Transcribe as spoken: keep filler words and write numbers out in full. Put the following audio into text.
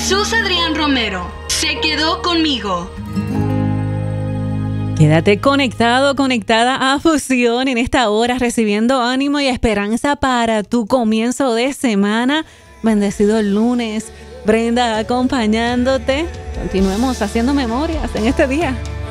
Jesús Adrián Romero se quedó conmigo. Quédate conectado, conectada a Fusión en esta hora, recibiendo ánimo y esperanza para tu comienzo de semana. Bendecido el lunes. Brenda acompañándote. Continuemos haciendo memorias en este día.